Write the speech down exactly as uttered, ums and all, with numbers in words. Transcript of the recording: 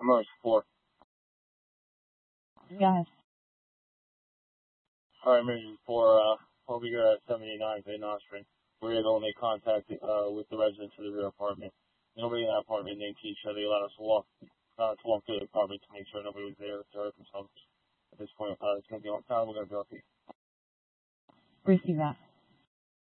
Emergency four. Yes. Alright, emergency four, uh, over here at seventy-nine Van Nostrand. We're able to make contact, uh, with the residents of the rear apartment. Nobody in that apartment named Keisha. They allowed us to walk, uh, to walk through the apartment to make sure nobody was there to hurt themselves. At this point, uh, it's gonna be on time. We're gonna be lucky. Receive that.